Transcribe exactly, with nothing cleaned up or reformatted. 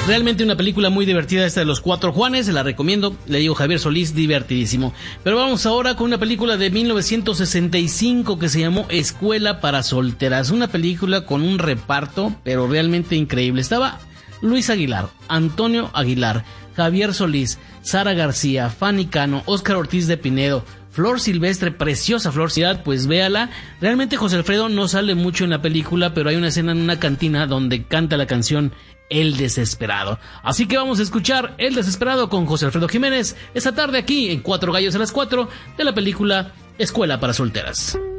Realmente una película muy divertida esta de Los Cuatro Juanes, se la recomiendo, le digo Javier Solís, divertidísimo. Pero vamos ahora con una película de mil novecientos sesenta y cinco que se llamó Escuela para Solteras, una película con un reparto pero realmente increíble. Estaba Luis Aguilar, Antonio Aguilar, Javier Solís, Sara García, Fanny Cano, Óscar Ortiz de Pinedo, Flor Silvestre, preciosa Flor Silvestre, pues véala. Realmente José Alfredo no sale mucho en la película, pero hay una escena en una cantina donde canta la canción El Desesperado. Así que vamos a escuchar El Desesperado con José Alfredo Jiménez esta tarde aquí en Cuatro Gallos a las Cuatro de la película Escuela para Solteras.